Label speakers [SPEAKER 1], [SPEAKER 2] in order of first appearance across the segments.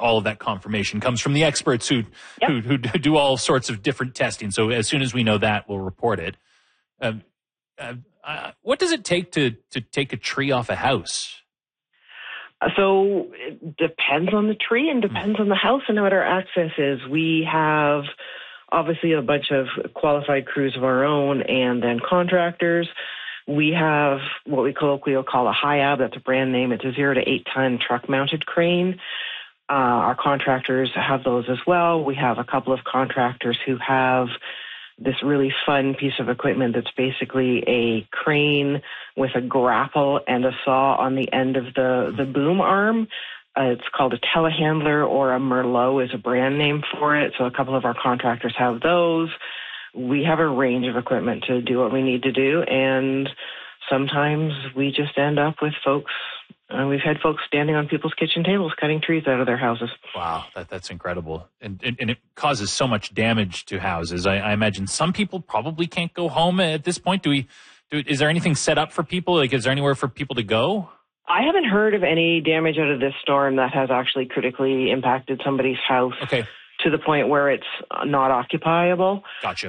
[SPEAKER 1] all of that confirmation comes from the experts who do all sorts of different testing. So as soon as we know that, we'll report it. What does it take to take a tree off a house?
[SPEAKER 2] So it depends on the tree and depends on the house and what our access is. We have obviously a bunch of qualified crews of our own and then contractors. We have what we colloquially call a HIAB. That's a brand name. It's a 0 to 8 ton truck mounted crane. Our contractors have those as well. We have a couple of contractors who have this really fun piece of equipment that's basically a crane with a grapple and a saw on the end of the boom arm. It's called a telehandler, or a Merlot is a brand name for it. So a couple of our contractors have those. We have a range of equipment to do what we need to do, and sometimes we just end up with folks. We've had folks standing on people's kitchen tables cutting trees out of their houses.
[SPEAKER 1] Wow, that's incredible. And it causes so much damage to houses. I imagine some people probably can't go home at this point. Is there anything set up for people? Like, is there anywhere for people to go?
[SPEAKER 2] I haven't heard of any damage out of this storm that has actually critically impacted somebody's house to the point where it's not occupiable.
[SPEAKER 1] Gotcha.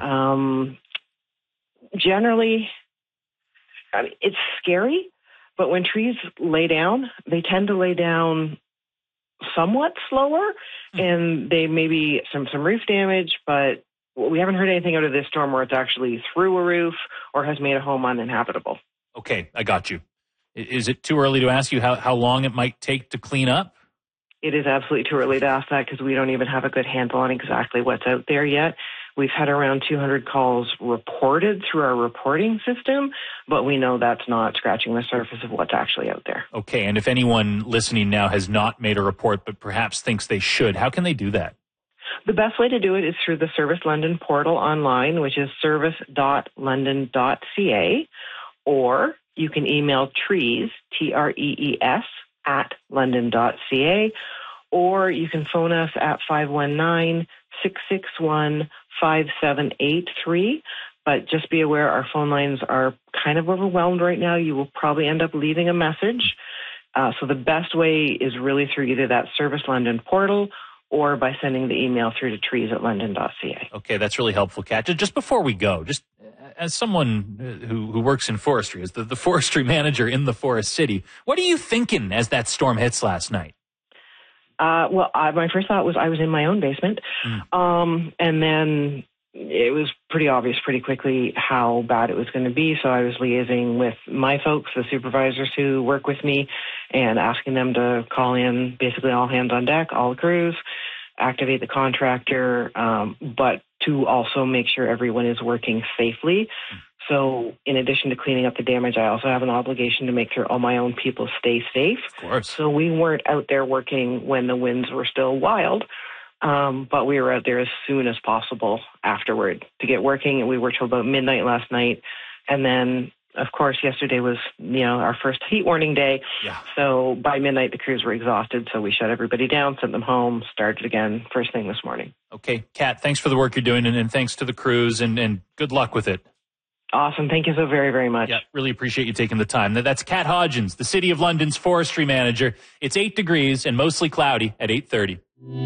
[SPEAKER 2] Generally, I mean, it's scary. But when trees lay down, they tend to lay down somewhat slower, and they may be some roof damage, but we haven't heard anything out of this storm where it's actually through a roof or has made a home uninhabitable.
[SPEAKER 1] Okay, I got you. Is it too early to ask you how long it might take to clean up?
[SPEAKER 2] It is absolutely too early to ask that because we don't even have a good handle on exactly what's out there yet. We've had around 200 calls reported through our reporting system, but we know that's not scratching the surface of what's actually out there.
[SPEAKER 1] Okay, and if anyone listening now has not made a report but perhaps thinks they should, how can they do that?
[SPEAKER 2] The best way to do it is through the Service London portal online, which is service.london.ca, or you can email trees, TREES, at london.ca, or you can phone us at 519-661-5783. But just be aware our phone lines are kind of overwhelmed right now. You will probably end up leaving a message. So the best way is really through either that Service London portal or by sending the email through to trees@london.ca.
[SPEAKER 1] Okay, that's really helpful, Kat. Just before we go, just as someone who works in forestry, as the forestry manager in the Forest City, what are you thinking as that storm hits last night?
[SPEAKER 2] My first thought was I was in my own basement. And then it was pretty obvious pretty quickly how bad it was going to be. So I was liaising with my folks, the supervisors who work with me, and asking them to call in basically all hands on deck, all the crews, activate the contractor, but to also make sure everyone is working safely. So in addition to cleaning up the damage, I also have an obligation to make sure all my own people stay safe.
[SPEAKER 1] Of course.
[SPEAKER 2] So we weren't out there working when the winds were still wild, but we were out there as soon as possible afterward to get working. And we were till about midnight last night. And then, of course, yesterday was, our first heat warning day.
[SPEAKER 1] Yeah.
[SPEAKER 2] So by midnight, the crews were exhausted. So we shut everybody down, sent them home, started again first thing this morning.
[SPEAKER 1] Okay, Kat, thanks for the work you're doing, and thanks to the crews, and good luck with it.
[SPEAKER 2] Awesome. Thank you so very, very much.
[SPEAKER 1] Yeah, really appreciate you taking the time. That's Kat Hodgins, the City of London's forestry manager. It's 8 degrees and mostly cloudy at 8:30.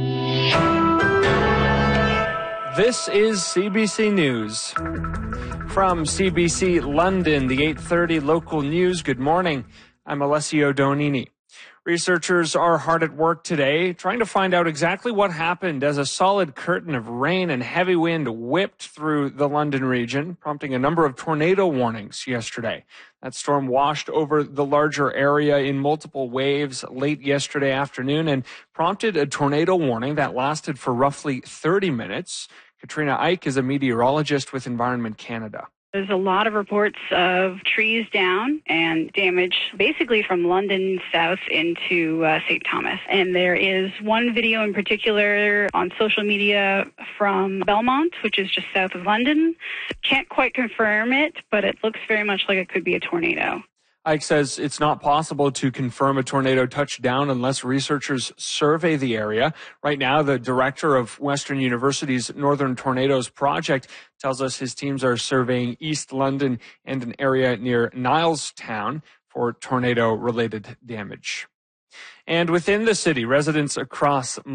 [SPEAKER 3] This is CBC News. From CBC London, the 8:30 local news. Good morning. I'm Alessio Donini. Researchers are hard at work today trying to find out exactly what happened as a solid curtain of rain and heavy wind whipped through the London region, prompting a number of tornado warnings yesterday. That storm washed over the larger area in multiple waves late yesterday afternoon and prompted a tornado warning that lasted for roughly 30 minutes. Katrina Ike is a meteorologist with Environment Canada.
[SPEAKER 4] There's a lot of reports of trees down and damage basically from London south into St. Thomas. And there is one video in particular on social media from Belmont, which is just south of London. Can't quite confirm it, but it looks very much like it could be a tornado.
[SPEAKER 3] Ike says it's not possible to confirm a tornado touchdown unless researchers survey the area. Right now, the director of Western University's Northern Tornadoes Project tells us his teams are surveying East London and an area near Nilestown for tornado-related damage. And within the city, residents across